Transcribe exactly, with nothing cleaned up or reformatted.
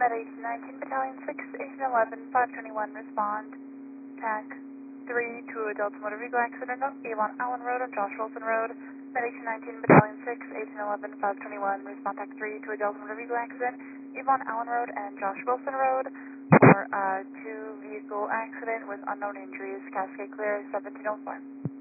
Medication nineteen Battalion six, eighteen eleven, five twenty-one, respond. TAC three to a Delta Motor Vehicle accident on Avon Allen Road and Josh Wilson Road. Medication nineteen Battalion six, eighteen eleven, five twenty-one, respond TAC three to a Delta Motor Vehicle accident, Avon Allen Road and Josh Wilson Road. For a two vehicle accident with unknown injuries, Cascade Clear seventeen oh four.